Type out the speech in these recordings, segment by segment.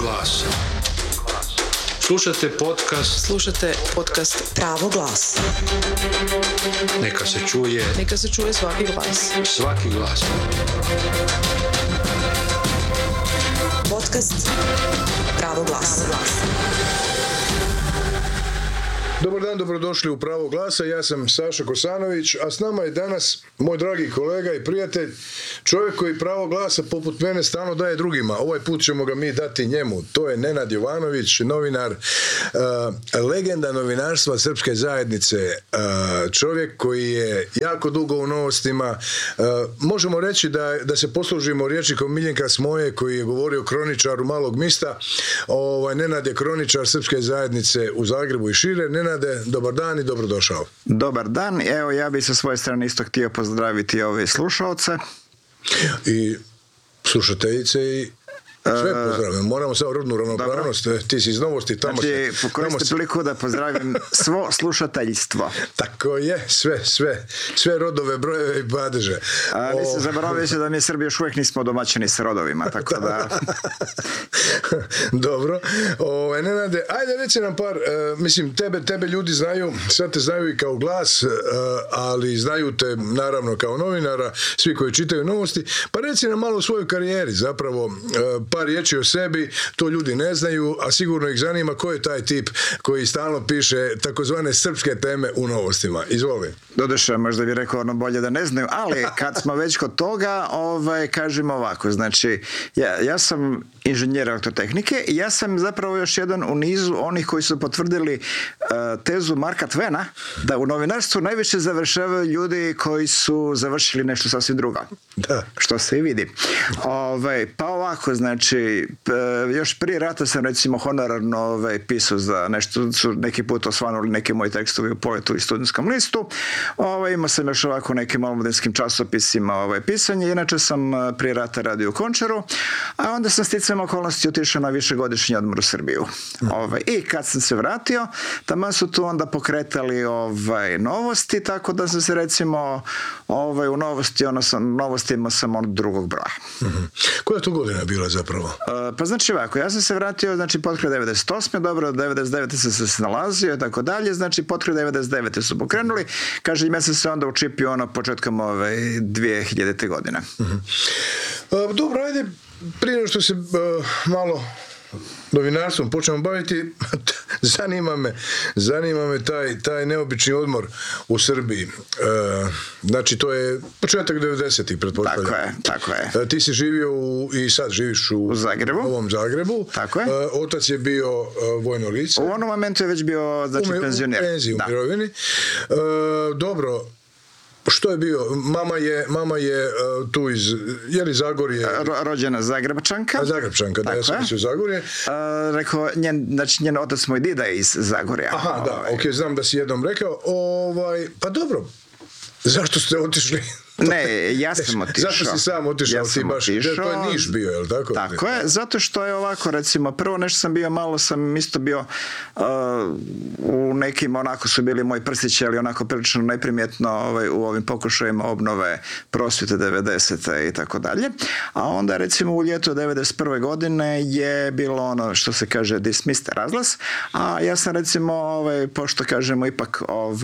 glasa. Slušate podcast Pravo glasa. Neka se čuje Svaki glas. svaki glas. Podcast Pravo glasa. Dobar dan, dobrodošli u Pravo glasa, ja sam Saša Kosanović, a s nama je danas moj dragi kolega i prijatelj, čovjek koji pravo glasa poput mene stalno daje drugima. Ovaj put ćemo ga mi dati njemu. To je Nenad Jovanović, novinar, legenda novinarstva Srpske zajednice, čovjek koji je jako dugo u novostima. Možemo reći da se poslužimo rječnikom Miljenka Smoje koji je govorio kroničaru malog mista. Nenad je kroničar Srpske zajednice u Zagrebu i šire. Nenade, dobar dan i dobrodošao. Dobar dan, evo ja bih sa svoje strane isto htio pozdraviti ove slušalce. I slušateljice i sve pozdravljam. Moramo samo rodnu ravnopravnost. Ti si iz Novosti. Znači, koristim priliku da pozdravim svo slušateljstvo. Tako je, sve rodove, brojeve i padeže. Mislim, zaboravio se da mi Srbi još uvijek nismo domaćini s rodovima, tako da... Dobro. Nenade, ajde reci nam par, mislim, tebe ljudi znaju, sad te znaju i kao glas, ali znaju te naravno kao novinara, svi koji čitaju Novosti, pa reci nam malo o svojoj karijeri, zapravo, par riječi o sebi, to ljudi ne znaju, a sigurno ih zanima ko je taj tip koji stalno piše takozvane srpske teme u Novostima. Izvoli. Doduše, možda bih rekao ono bolje da ne znaju, ali kad smo već kod toga, kažemo ovako, znači, ja sam inženjer elektrotehnike i ja sam zapravo još jedan u nizu onih koji su potvrdili tezu Marka Twena da u novinarstvu najviše završavaju ljudi koji su završili nešto sasvim drugo. Da. Što se i vidi. Pa ovako, znači, još prije rata sam recimo honorarno pisao za nešto, su neki put osvanuli neki moji tekstovi u Poletu i Studentskom listu. Imao sam još ovako nekim omladinskim časopisima pisanje. Inače sam prije rata radio u Končaru, a onda sam sticajem okolnosti otišao na višegodišnji odmor u Srbiju. I kad sam se vratio, tamo su tu onda pokretali Novosti, tako da sam se recimo u Novostima sam od drugog broja. Koja je to godina bila zapravo? Pa znači ovako, ja sam se vratio, znači potkraj 98. Dobro, 99. sam se snalazio i tako dalje, znači potkraj 99. su pokrenuli, kaže, ja sam se onda učipio početkom 2000. godine. Dobro, ajde, prije nego što se malo novinarstvom počnemo baviti, zanima me taj neobični odmor u Srbiji. Znači, to je početak 90-ih, pretpostavljam. Tako je. Ti si živio i sad živiš u Zagrebu. Novom Zagrebu. Tako je. Otac je bio vojno lice. U onom momentu je već bio, znači, penzioner. U mirovini. Dobro. Što je bio? Mama je tu iz, je li Zagorje? Rođena Zagrebčanka. Zagrebčanka, da, ja sam mislio Zagorje. Rekao, njen otac moj dida je iz Zagorja. Aha, da, ok, znam da si jednom rekao. Pa dobro, zašto ste otišli? Ne, ja sam otišao. Zašto si sam otišao? To je Niš bio, je li tako? Tako je, zato što je ovako, recimo, prvo nešto sam bio, malo sam isto bio u nekim, onako su bili moji prstići, ali onako prilično neprimjetno u ovim pokušajima obnove prosvjete 90. i tako dalje. A onda, recimo, u ljetu 91. godine je bilo ono što se kaže dismissed, razlaz, a ja sam, recimo, pošto kažemo ipak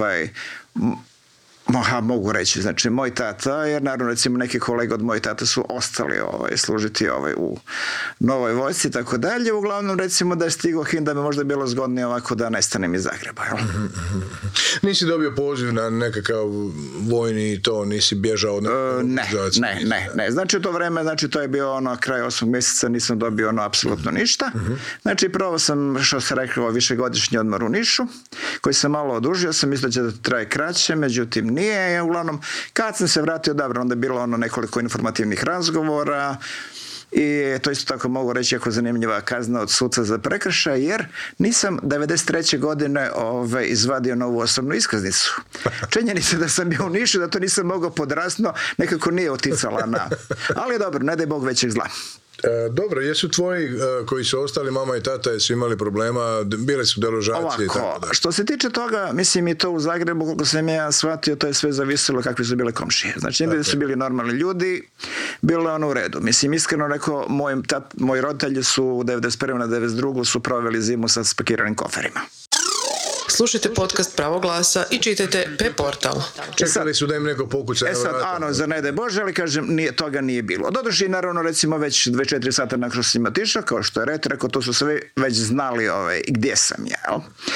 mogu reći, znači moj tata, jer naravno recimo neki kolega od moj tata su ostali služiti u Novoj vojsci i tako dalje, uglavnom recimo da je stigao hin da bi možda bilo zgodnije ovako da nestanem iz Zagreba. Nisi dobio poziv na nekakav vojni i to, nisi bježao? Ne, znači u to vreme, znači to je bio kraj 8. mjeseca, nisam dobio apsolutno ništa. Znači prvo sam, što se rekao, višegodišnji odmor u Nišu, koji sam malo odužio, sam mislio da će da traje kraće, međutim nije, uglavnom, kad sam se vratio, dobro, onda je bilo nekoliko informativnih razgovora i to isto tako mogu reći jako zanimljiva kazna od suca za prekršaj, jer nisam 93. godine izvadio novu osobnu iskaznicu. Činjenica da sam bio u Nišu, da to nisam mogao podrasno, nekako nije oticala na... Ali dobro, ne daj Bog većeg zla. Dobro, jesu tvoji koji su ostali, mama i tata, jesu imali problema, bile su deložacije i tako da? Što se tiče toga, mislim i to u Zagrebu, koliko sam ja shvatio, to je sve zavisilo kakvi su bile komšije. Znači, da su bili normalni ljudi, bilo je ono u redu. Mislim, iskreno rekao, moji roditelji su u 91. na 92. su proveli zimu sa spakiranim koferima. Slušajte podcast Pravo glasa i čitajte P-portal. Čekali su da im neko pokuca na vrata. Za ne daj Bože, ali kažem, toga nije bilo. Doduše, naravno, recimo, već 24 sata nakon što sam im otišao, kao što je rekao, to su sve već znali gdje sam ja.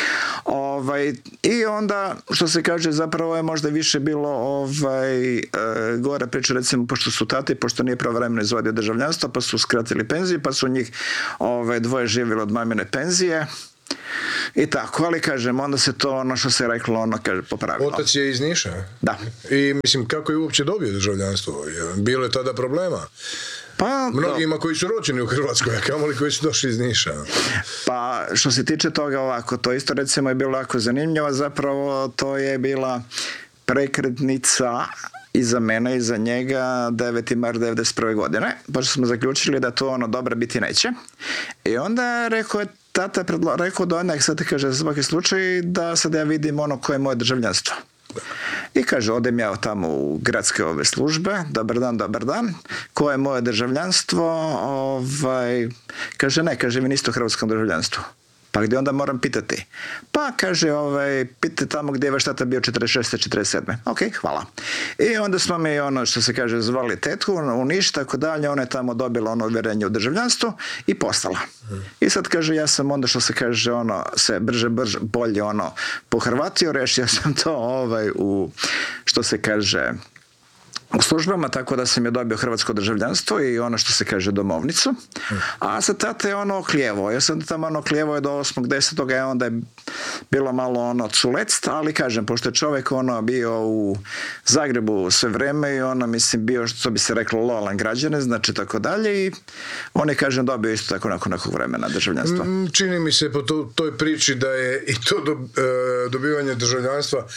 I onda, što se kaže, zapravo je možda više bilo gore priča, recimo, pošto su tati, pošto nije pravovremeno izvadio državljanstvo, pa su skratili penziju, pa su njih dvoje živjeli od mamine penzije. I tako, ali kažem, onda se to ono što se reklo, popravilo. Otac je iz Niša? Da. I mislim, kako je uopće dobio državljanstvo? Bilo je tada problema? Pa, mnogima koji su rođeni u Hrvatskoj, a kamoli koji su došli iz Niša. Pa, što se tiče toga ovako, to isto recimo je bilo jako zanimljivo, zapravo to je bila prekretnica i za mene i za njega 9. mart 1991. godine, pa što smo zaključili da to dobro biti neće. I onda tata je rekao da onak sad kaže za svaki slučaj da sad ja vidim koje je moje državljanstvo. I kaže, odem ja tamo u gradske službe, dobar dan, koje je moje državljanstvo? Kaže, ne, kaže, vi niste u hrvatskom državljanstvu. Pa gdje onda moram pitati? Pa kaže, pitajte tamo gdje je vaš tata bio 46. 47. Ok, hvala. I onda smo mi što se kaže zvali tetku u Niš, tako dalje, ona je tamo dobila uvjerenje u državljanstvu i postala. I sad kaže, ja sam onda što se kaže se brže bolje pohrvatio, rešio sam to u što se kaže u službama, tako da sam je dobio hrvatsko državljanstvo i ono što se kaže domovnicu. A sa tata je oklijevao. Ja sam tamo oklijevao do 8.10. je onda je bilo malo culecta, ali kažem, pošto je čovjek bio u Zagrebu sve vreme i mislim bio, što bi se reklo, lojalan građanin, znači tako dalje, i on je, kažem, dobio isto tako nakon nekog vremena državljanstva. Čini mi se po toj priči da je i to dobivanje državljanstva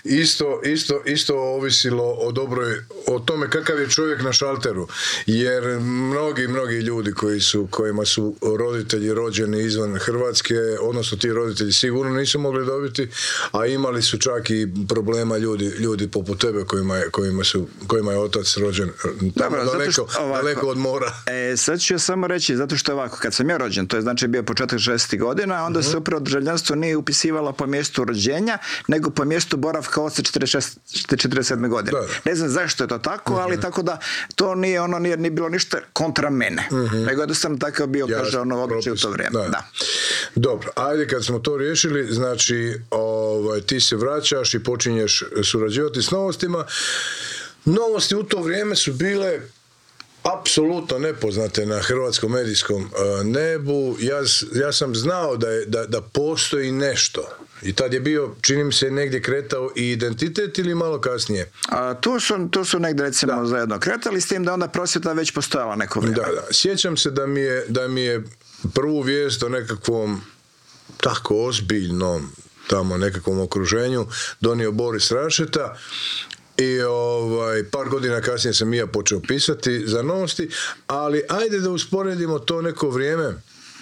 isto ovisilo o tome kakav je čovjek na šalteru, jer mnogi ljudi kojima su roditelji rođeni izvan Hrvatske, odnosno ti roditelji sigurno nisu mogli dobiti, a imali su čak i problema ljudi poput tebe kojima je otac rođen tamo daleko od mora. Sad ću ja samo reći, zato što je ovako, kad sam ja rođen, to je znači bio početak 60. godina, onda se upravo državljanstvo nije upisivalo po mjestu rođenja, nego po mjestu boravka oca 47. godine. Ne znam zašto je to tako, ali tako da to nije bilo ništa kontra mene, nego jednostavno takav bio, kaže, običaj u to vrijeme. Da. Dobro, ajde kad smo to riješili, znači ti se vraćaš i počinješ surađivati s novostima. Novosti u to vrijeme su bile apsolutno nepoznate na hrvatskom medijskom nebu. Ja sam znao da postoji nešto. I tad je bio, čini mi se, negdje kretao i identitet ili malo kasnije? Tu su negdje recimo zajedno kretali, s tim da onda prosvjeta već postojala neko vrijeme. Da. Sjećam se da mi je prvu vijest o nekakvom tako ozbiljnom tamo nekakvom okruženju donio Boris Rašeta. I par godina kasnije sam i ja počeo pisati za novosti, ali ajde da usporedimo to neko vrijeme,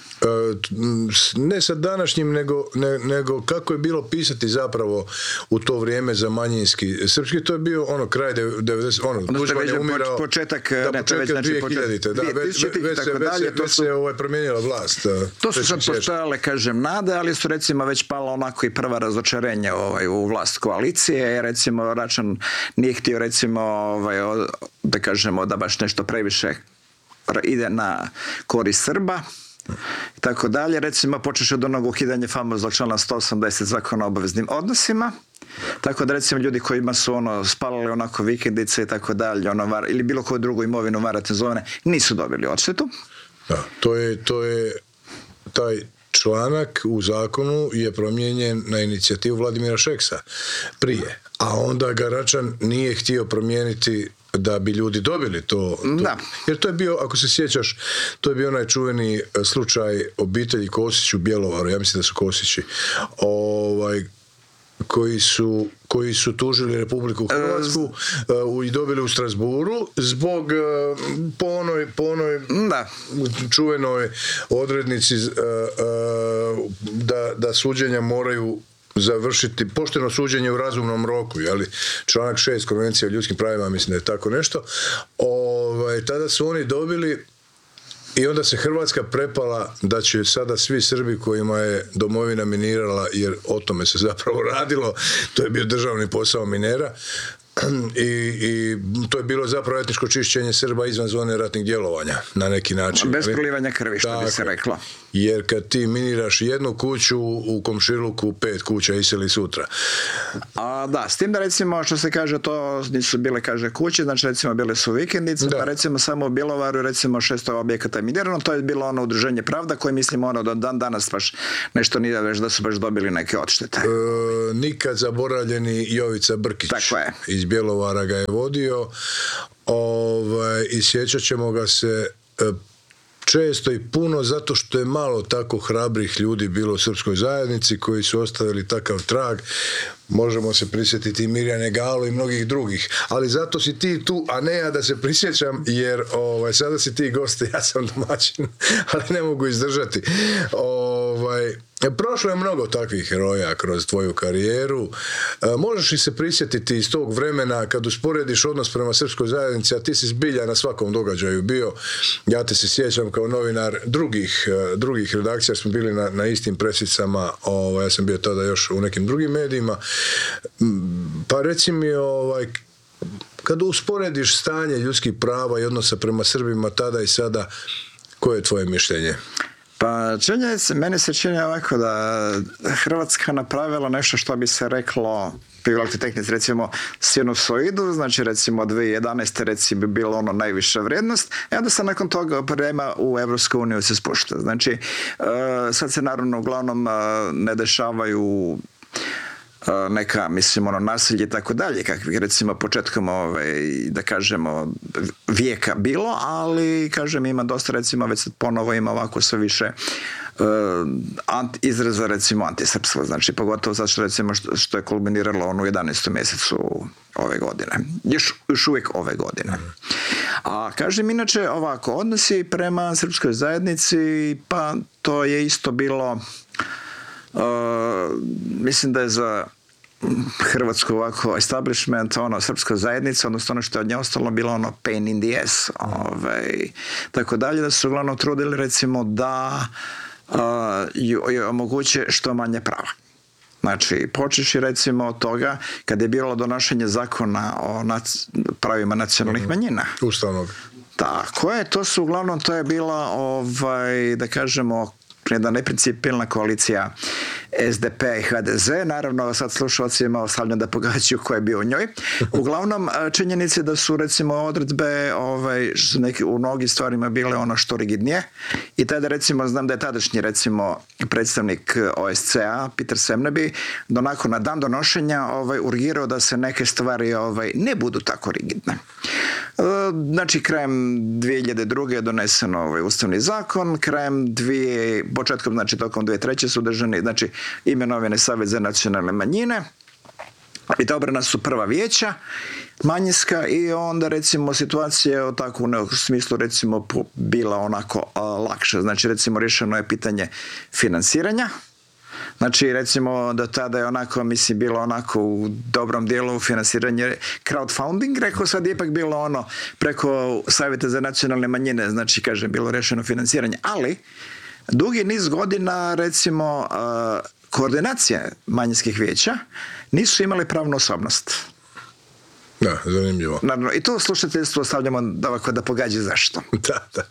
ne sa današnjim, nego kako je bilo pisati zapravo u to vrijeme za manjinski srpski. To je bio kraj 90, Tuđman je umirao početak 2000, već se promijenila vlast. To su sad postojale, kažem, nade, ali su recimo već pala onako i prva razočarenja u vlast koalicije. Recimo Račan nije htio recimo da kažemo da baš nešto previše ide na korist Srba i tako dalje. Recimo počeš od onog ukidanja famoznog člana 180 zakona o obaveznim odnosima, tako da recimo ljudi kojima su spalali onako vikendice i tako dalje, ili bilo koju drugu imovinu varate zovene, nisu dobili odštetu. Da, to je taj članak u zakonu je promijenjen na inicijativu Vladimira Šeksa prije, a onda ga Račan nije htio promijeniti da bi ljudi dobili to. Da. Jer to je bio, ako se sjećaš, to je bio onaj čuveni slučaj obitelji Kosić u Bjelovaru, ja mislim da su Kosići, koji su tužili Republiku Hrvatsku i dobili u Strasburu zbog po onoj Da. čuvenoj odrednici da suđenja moraju završiti pošteno suđenje u razumnom roku, jeli? Članak 6 Konvencije o ljudskim pravima, mislim da je tako nešto. Tada su oni dobili i onda se Hrvatska prepala da će sada svi Srbi kojima je domovina minirala, jer o tome se zapravo radilo, to je bio državni posao minera, i to je bilo zapravo etničko čišćenje Srba izvan zone ratnih djelovanja na neki način. Bez prolivanja krvi, što bi se reklo. Jer kad ti miniraš jednu kuću, u komšiluku 5 kuća iseli sutra. Da, s tim da recimo što se kaže, to nisu bile kuće, znači recimo bile su vikendice, pa recimo samo u Bjelovaru recimo 600 objekata je minirano, to je bilo ono udruženje Pravda koje mislimo do dan danas baš nešto nije već da su baš dobili neke odštete. Nikad zaboravljeni Jovica Brkić. Tako je. Iz Bjelovara ga je vodio i sjećat ćemo ga se često i puno zato što je malo tako hrabrih ljudi bilo u srpskoj zajednici koji su ostavili takav trag. Možemo se prisjetiti Mirjane Galo i mnogih drugih, ali zato si ti tu, a ne ja da se prisjećam, jer sada si ti gost, ja sam domaćin, ali ne mogu izdržati. Prošlo je mnogo takvih heroja kroz tvoju karijeru. Možeš li se prisjetiti iz tog vremena kad usporediš odnos prema srpskoj zajednici, a ti si zbilja na svakom događaju bio, ja te se sjećam kao novinar drugih redakcija, smo bili na istim presicama, ja sam bio tada još u nekim drugim medijima, pa reci mi, kad usporediš stanje ljudskih prava i odnosa prema Srbima tada i sada, koje je tvoje mišljenje? Pa meni se čini ovako da Hrvatska napravila nešto što bi se reklo, pogledajte tehnici, recimo sinusoidu, znači recimo 2011. recimo bi bilo ono najviša vrijednost, i onda se nakon toga prema u Evropsku uniju se spušta. Znači, sad se naravno uglavnom ne dešavaju neka, mislim, nasilje i tako dalje, kakvih recimo početkom, da kažemo, vijeka bilo, ali, kažem, ima dosta, recimo, već ponovo ima ovako sve više izraza, recimo, antisrpstva, znači, pogotovo sad što je kulminiralo u 11. mjesecu ove godine. Još uvijek ove godine. A, kažem, inače, ovako, odnosi prema srpskoj zajednici, pa to je isto bilo... mislim da je za Hrvatsku ovako establishment, srpska zajednica, odnosno ono što je od nje ostalo bilo pain in the ass, tako dalje, da su uglavnom trudili recimo da omoguće što manje prava. Znači, počeši recimo od toga kad je bilo donošenje zakona o pravima nacionalnih manjina. Ustavnog. Tako je, to je bila, da kažemo, jedna neprincipijelna koalicija SDP i HDZ, naravno sad slušalcima ostavljam da pogađaju ko je bio u njoj. Uglavnom, činjenice da su recimo odredbe u mnogim stvarima bile ono što rigidnije, i tada recimo znam da je tadašnji recimo predstavnik OSCE-a Peter Semneby nakon na dan donošenja urgirao da se neke stvari ne budu tako rigidne. Znači, krajem 2002. je donesen ustavni zakon, početkom, znači tokom 2003. su držani, znači imenovane Savjet za nacionalne manjine, i odabrana su prva vijeća manjinska, i onda recimo situacija u takvom smislu recimo bila onako lakša. Znači recimo rješeno je pitanje financiranja. Znači, recimo, do tada je onako, mislim, bilo onako u dobrom dijelu financiranje crowdfunding, rekao, sad ipak bilo preko Savjeta za nacionalne manjine, znači, kažem, bilo rješeno financiranje, ali dugi niz godina, recimo, koordinacije manjinskih vijeća nisu imali pravnu osobnost. Da, zanimljivo. Naravno, i to slušateljstvo ostavljamo da pogađa zašto. Da.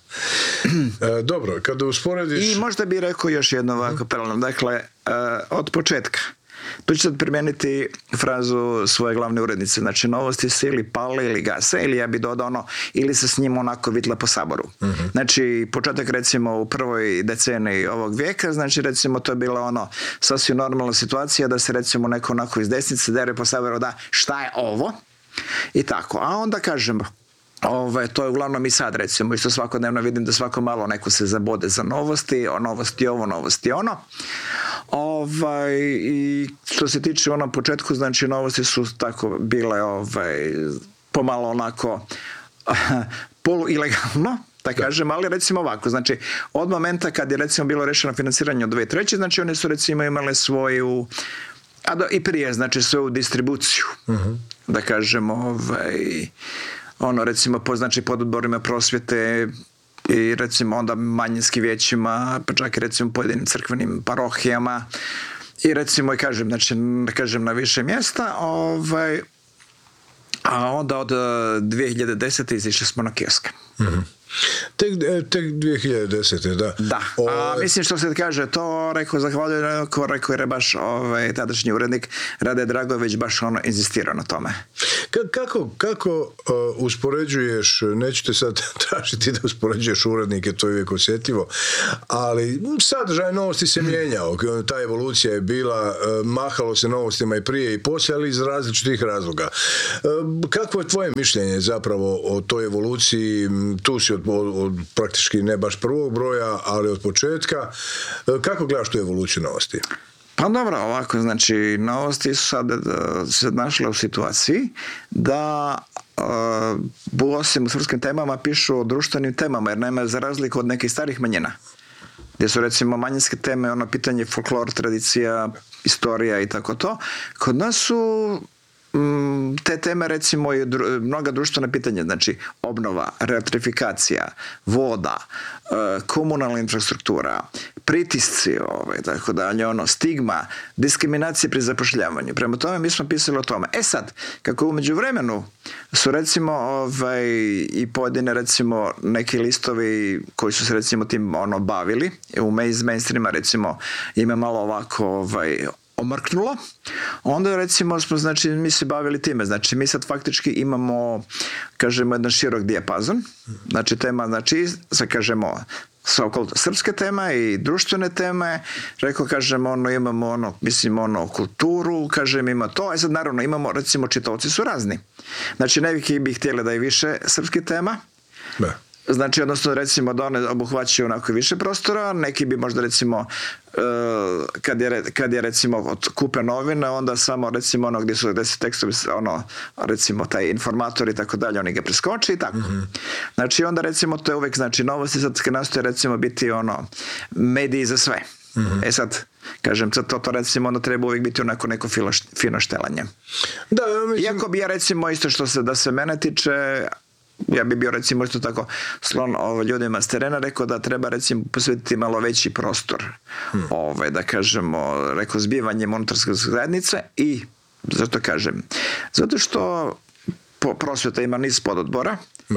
Dobro, kada usporediš... I možda bih rekao još jedno ovako paralelno. Dakle, od početka. Tu ću sad primijeniti frazu svoje glavne urednice. Znači, novosti se ili pale ili gase, ili ja bih dodao ili se s njim onako vidla po Saboru. Znači, početak recimo u prvoj deceniji ovog vijeka, znači recimo to je bila sasvim normalna situacija da se recimo neko onako iz desnice dere po Saboru da šta je ovo? I tako. A onda kažemo, to je uglavnom i sad recimo, isto svakodnevno vidim da svako malo neko se zabode za novosti, novosti ovo, novosti ono. I što se tiče na početku, znači novosti su tako bile pomalo onako poluilegalno, da kažem, ali recimo ovako, znači od momenta kad je recimo bilo rešeno finansiranje od 2003. znači oni su recimo imali svoju, i prije, znači svoju distribuciju, da kažemo, recimo pod odborima prosvjete i recimo onda manjinskim vijećima, pa čak i recimo pojedinim crkvenim parohijama i recimo, kažem na više mjesta, a onda od 2010. izišli smo na kioske. Tek 2010. da. Da, mislim što se kaže to, zahvaljujem, rekao je baš tadašnji urednik Rade Dragović baš inzistirao na tome. Kako uspoređuješ, neću te sad tražiti da uspoređuješ urednike, to je uvijek osjetljivo, ali sadržaj novosti se mijenjao, ta evolucija je bila, mahalo se novostima i prije i poslije, ali iz različitih razloga. Kakvo je tvoje mišljenje zapravo o toj evoluciji? Tu si od praktički ne baš prvog broja, ali od početka. Kako gledaš tu evoluciju novosti? Pa dobro, ovako, znači, novosti su sad se našle u situaciji da osim u srpskim temama pišu o društvenim temama, jer nema za razliku od nekih starih manjina, gdje su recimo manjinske teme, pitanje folklor, tradicija, istorija i tako to. Kod nas su te teme recimo i mnoga društvena pitanja, znači obnova, reelektrifikacija, voda, komunalna infrastruktura, pritisci, tako dalje, stigma, diskriminacija pri zapošljavanju. Prema tome mi smo pisali o tome. Sad, kako u međuvremenu su recimo i pojedine recimo neki listovi koji su se recimo tim bavili, iz mainstreama recimo ima malo ovako omrknulo, onda recimo smo, znači, mi se bavili time, znači mi sad faktički imamo, kažemo, jedan širok dijapazon, znači tema, znači, sad kažemo, srpske teme i društvene teme, kažemo, imamo kulturu, kažem, ima to, sad naravno imamo, recimo, čitaoci su razni, znači neki bi htjeli da je više srpskih tema, znači, odnosno, recimo, da one obuhvaćaju onako više prostora, neki bi možda, recimo, kad je recimo kupe novine, onda samo, recimo, gdje su tekstovi, recimo, taj informator i tako dalje, oni ga preskoče i tako. Znači, onda, recimo, to je uvijek, znači, novosti sad nastoje, recimo, biti, mediji za sve. Sad, kažem, to recimo, onda treba uvijek biti onako neko fino štelanje. Da, mislim... Iako bi ja, recimo, isto da se mene tiče, ja bi bio recimo isto tako slon ljudima s terena, rekao da treba recimo posvetiti malo veći prostor, da kažemo, zbivanje monetarske zajednice. I zašto kažem? Zato što prosvjeta ima niz pododbora.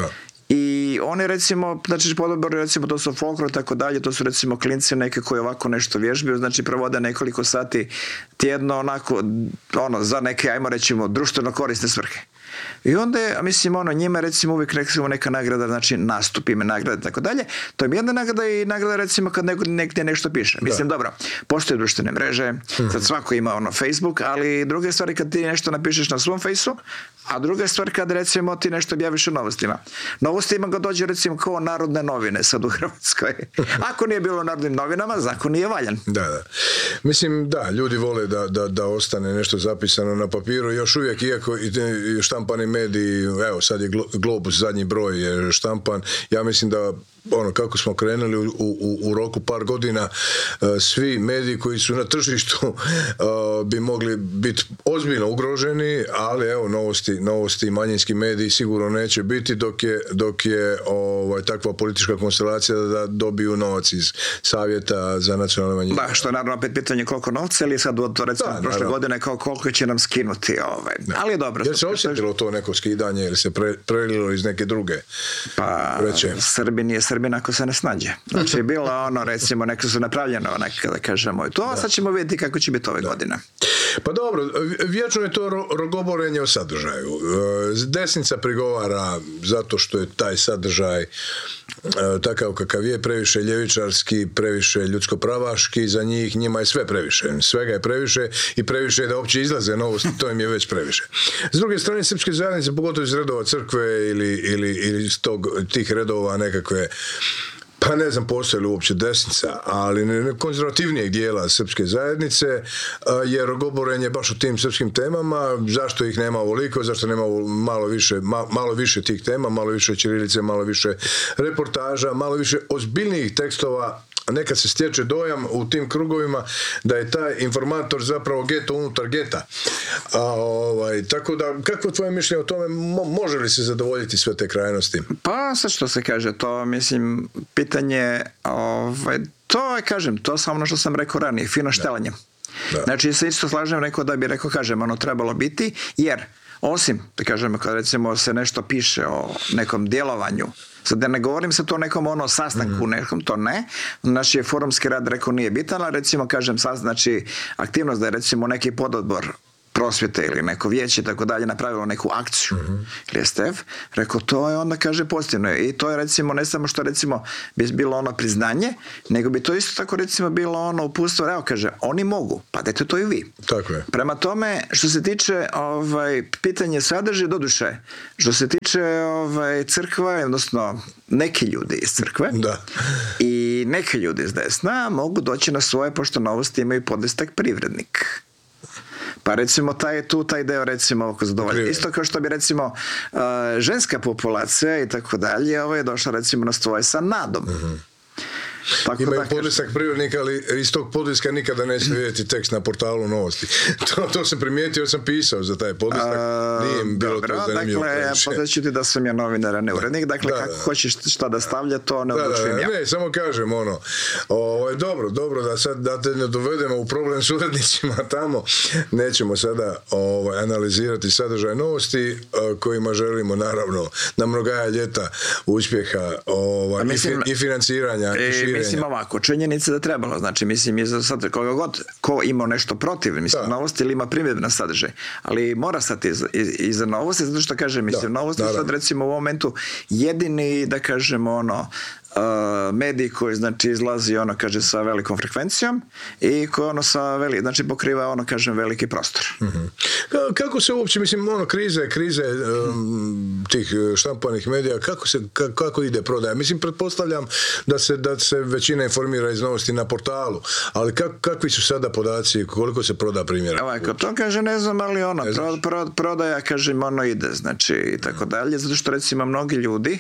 I oni recimo, znači pododbori recimo to su folklor i tako dalje, to su recimo klinci neke koji ovako nešto vježbaju, znači provode nekoliko sati tjedno onako, za neke, ajmo recimo, društveno korisne svrhe. I onda je, mislim, njima recimo uvijek neka nagrada, znači nastup, ime nagrade i tako dalje. To je jedna nagrada i nagrada recimo kad negdje nešto piše. Mislim, dobro, postoje društvene mreže, sad svako ima Facebook, ali druga stvar kad ti nešto napišeš na svom fejsu, a druga stvar kad recimo ti nešto objaviš u novostima. Novostima ga dođe recimo kao Narodne novine sad u Hrvatskoj. Ako nije bilo u Narodnim novinama, zakon nije valjan. Da. Mislim, da, ljudi vole da ostane nešto zapisano na papiru, još uvijek, iako i štampani mediji, evo sad je Globus, zadnji broj je štampan, ja mislim da kako smo krenuli u roku par godina, svi mediji koji su na tržištu bi mogli biti ozbiljno ugroženi, ali evo novosti i manjinski mediji sigurno neće biti dok je takva politička konstelacija da dobiju novac iz Savjeta za nacionalne manjine. Da, što je naravno opet pitanje koliko novca, ili sad od recimo prošle godine koliko će nam skinuti. Ali je dobro. Jer se osjetilo to neko skidanje ili se prelilo iz neke druge? Pa Srbin je Srbin ako se ne snađe. Znači je bilo recimo neko su napravljeno da kažemo i to, a sad ćemo vidjeti kako će biti ove godine. Pa dobro, vječno je to rogoborenje o sadržaju. Desnica prigovara zato što je taj sadržaj takav kakav je, previše ljevičarski, previše ljudsko-pravaški, za njima je sve previše. Svega je previše i previše je da uopće izlaze novosti, to im je već previše. S druge strane, srpske zajednice, pogotovo iz redova crkve ili iz tih redova nekakve pa ne znam postoji li uopće desnica, ali konzervativnijeg dijela srpske zajednice, jer govoren je baš o tim srpskim temama, zašto ih nema ovoliko, zašto nema malo više tih tema, malo više ćirilice, malo više reportaža, malo više ozbiljnijih tekstova. Nekad se stječe dojam u tim krugovima da je taj informator zapravo geto unutar geta. Tako da, kako je tvoje mišljenje o tome, može li se zadovoljiti sve te krajnosti? Pa sad što se kaže, to mislim, pitanje, to je, kažem, to samo ono što sam rekao ranije, fino štelanje. Da. Znači, se isto slažem, kažem, trebalo biti, jer osim, da kažemo, kad recimo se nešto piše o nekom djelovanju, sad da ne govorim se to o nekom sastanku, nekom to ne, znači forumski rad rekao nije bitan, ali recimo kažem znači aktivnost da je recimo neki pododbor prosvjete ili neko vijeće i tako dalje napravilo neku akciju ili STF, rekao to je onda kaže pozitivno i to je recimo ne samo što recimo bi bilo priznanje, nego bi to isto tako recimo bilo uputstvo, evo kaže oni mogu, pa dajte to i vi. Tako je. Prema tome što se tiče pitanje sadržaja, doduše što se tiče crkva, odnosno neki ljudi iz crkve i neki ljudi iz desna mogu doći na svoje, pošto Novosti imaju podlistak privrednik. Pa recimo taj deo recimo oko zadovolja. Isto kao što bi recimo ženska populacija i tako dalje je došla recimo na svoje sa nadom. Imaju podlisak privrednika, ali iz tog podliska nikada neće vidjeti tekst na portalu Novosti. To sam primijetio, jer sam pisao za taj podlisak. Nije im bilo to zanimljivo. Dakle, podsjeću ti da sam ja novinar, a ne urednik. Dakle, kako hoćeš šta da stavlja, to ne odlučujem ja. Ne, samo kažem dobro, da sad da te ne dovedemo u problem s urednicima tamo. Nećemo sada analizirati sadržaj Novosti, kojima želimo, naravno, na mnogaja ljeta uspjeha i financiranja i širenja. Mislim ovako, činjenica da trebalo, znači mislim koga god ko ima nešto protiv, mislim Novosti ili ima primjedbe na sadržaj, ali mora stati iza Novosti, zato što kažem, mislim Novosti sad recimo u ovom momentu jedini, da kažemo medij koji znači izlazi kaže sa velikom frekvencijom i koji znači pokriva kažem veliki prostor. Kako se uopće, mislim krize tih štampanih medija, kako ide prodaja? Mislim, pretpostavljam da se većina informira iz Novosti na portalu, ali kakvi su sada podaci, koliko se proda primjera? Ovako, to kaže ne znam, ali prodaja kažem ide, znači i tako dalje, zato što recimo mnogi ljudi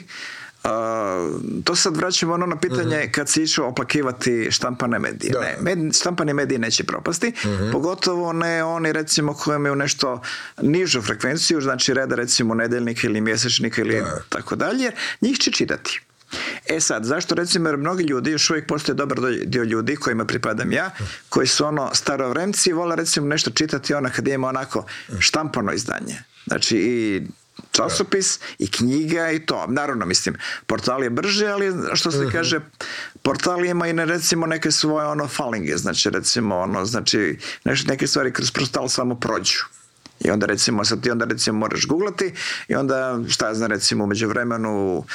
to sad vraćamo na pitanje kad se išao oplakivati štampane medije. Štampane medije neće propasti, pogotovo ne oni recimo koji imaju nešto nižu frekvenciju, znači reda recimo nedeljnika ili mjesečnika ili tako dalje, njih će čitati. Sad, zašto recimo, jer mnogi ljudi, još uvijek postoje dobar dio ljudi kojima pripadam ja, koji su starovremci i vole recimo nešto čitati kad ima onako štampano izdanje. Znači i časopis i knjiga i to. Naravno, mislim, portal je brže, ali što se kaže, portal ima i recimo neke svoje falinge, znači recimo znači neke stvari kroz portal samo prođu. I onda recimo, sad ti onda recimo moraš googlati i onda šta ja znam recimo u međuvremenu